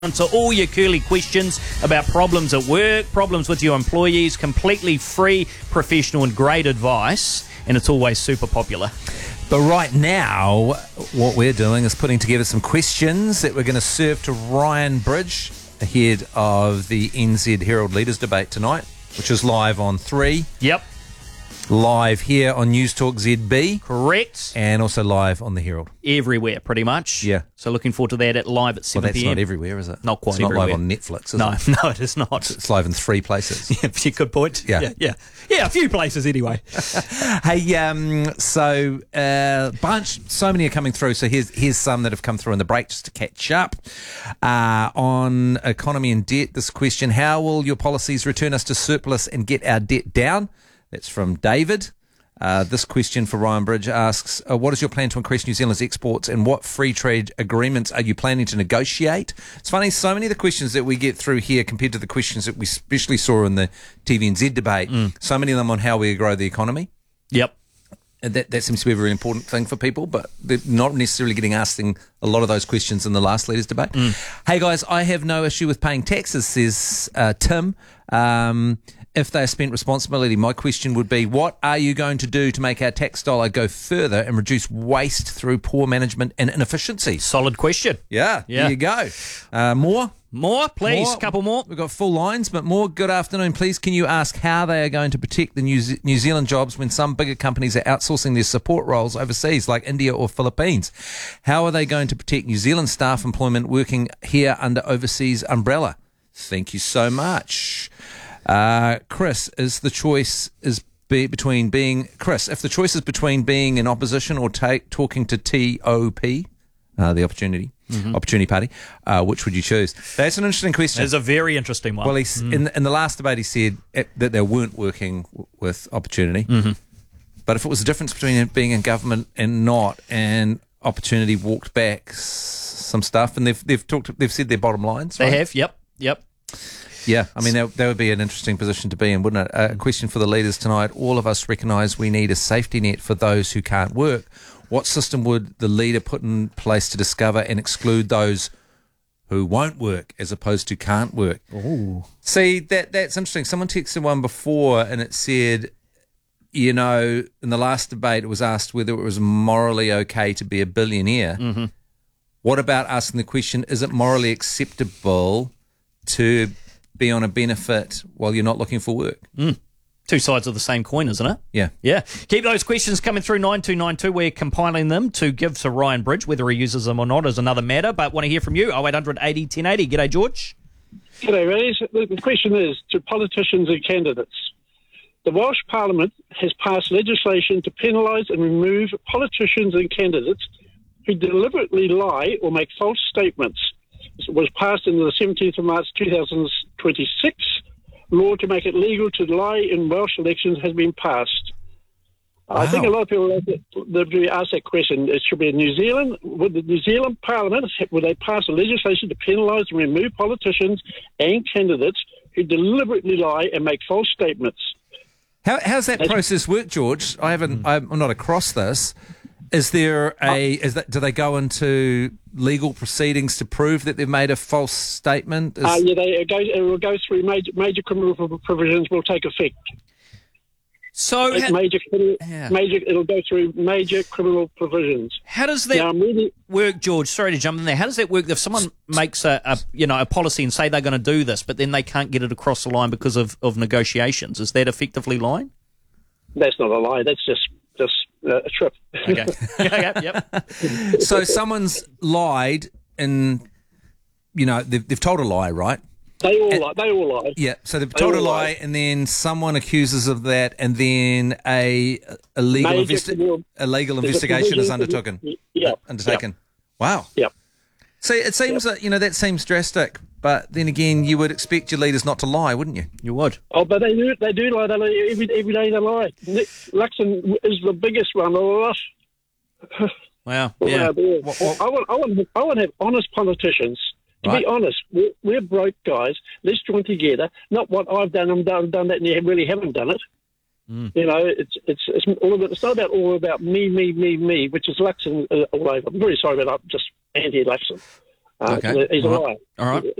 answer all your curly questions about problems at work, problems with your employees, completely free, professional and great advice, and it's always super popular. But right now, what we're doing is putting together some questions that we're going to serve to Ryan Bridge ahead of the NZ Herald Leaders Debate tonight, which is live on 3. Yep. Live here on News Talk ZB. Correct. And also live on the Herald. Everywhere, pretty much. Yeah. So looking forward to that at live at 7 Well, that's p.m. not everywhere, is it? Not quite It's not everywhere. live on Netflix, is No, it? no, it is not. It's live in 3 places. Yeah, good point. Yeah. Yeah, a few places anyway. Hey, so many are coming through. So here's some that have come through in the break just to catch up. On economy and debt, this question: how will your policies return us to surplus and get our debt down? That's from David. This question for Ryan Bridge asks, what is your plan to increase New Zealand's exports and what free trade agreements are you planning to negotiate? It's funny, so many of the questions that we get through here compared to the questions that we especially saw in the TVNZ debate, so many of them on how we grow the economy. Yep. And that seems to be a very important thing for people, but they're not necessarily getting asked a lot of those questions in the last leaders debate. Hey guys, I have no issue with paying taxes, says Tim. If they are spent responsibly, my question would be, what are you going to do to make our tax dollar go further and reduce waste through poor management and inefficiency? Solid question. Yeah. There you go. More? More, please. More? Couple more. We've got full lines, but more. Good afternoon. Please, can you ask how they are going to protect the New Zealand jobs when some bigger companies are outsourcing their support roles overseas, like India or Philippines? How are they going to protect New Zealand staff employment working here under overseas umbrella? Thank you so much. Chris, if the choice is between being in opposition or talking to TOP, the Opportunity Party, which would you choose? That's an interesting question. It's a very interesting one. Well, in the last debate, he said that they weren't working with Opportunity. But if it was a difference between being in government and not, and Opportunity walked back some stuff, and they've said their bottom lines. They right? have. Yep. Yeah, I mean, that would be an interesting position to be in, wouldn't it? A question for the leaders tonight. All of us recognise we need a safety net for those who can't work. What system would the leader put in place to discover and exclude those who won't work as opposed to can't work? Ooh. See, that's interesting. Someone texted one before and it said, in the last debate it was asked whether it was morally okay to be a billionaire. What about asking the question, is it morally acceptable to be on a benefit while you're not looking for work? Two sides of the same coin, isn't it? Yeah. Keep those questions coming through 9292. We're compiling them to give to Ryan Bridge. Whether he uses them or not is another matter, but want to hear from you. 0800 80 1080. G'day, George. G'day, Ray. The question is to politicians and candidates. The Welsh Parliament has passed legislation to penalise and remove politicians and candidates who deliberately lie or make false statements. It was passed on the 17th of March 2026. Law to make it legal to lie in Welsh elections has been passed. Wow. I think a lot of people ask that question. It should be in New Zealand. Would the New Zealand Parliament, would they pass a legislation to penalise and remove politicians and candidates who deliberately lie and make false statements? How's that process work, George? I'm not across this. Do they go into legal proceedings to prove that they've made a false statement? It will go through major criminal provisions will take effect. So it'll go through major criminal provisions. How does that work, George? Sorry to jump in there. How does that work if someone makes a policy and say they're going to do this, but then they can't get it across the line because of negotiations? Is that effectively lying? That's not a lie. That's just a trip. Okay. Yep. So someone's lied and, they've told a lie, right? They all lie. Yeah, so they've told a lie and then someone accuses of that and then a legal investigation is undertaken. Yeah. Undertaken. Wow. Yep. See, it seems that, that seems drastic, but then again, you would expect your leaders not to lie, wouldn't you? You would. Oh, but they do lie. They lie every day. They lie. Nick Luxon is the biggest one of us. Wow. Yeah. I want to have honest politicians. To be honest, we're broke guys. Let's join together. Not what I've done. I've done that, and you really haven't done it. It's all about. It's not all about me, which is Luxon all over. I'm very sorry about that. Just anti-Luxon. Okay. He's a liar. All right.